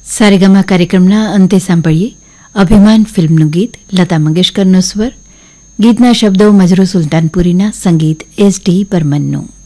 સારેગામા કાર્યક્રમના અંતે સાંભળીએ અભિમાન ફિલ્મનું ગીત, લતા મંગેશકરનો સ્વર, ગીતના શબ્દો મજરૂ સુલતાનપુરીના, સંગીત S.D. બર્મનનું.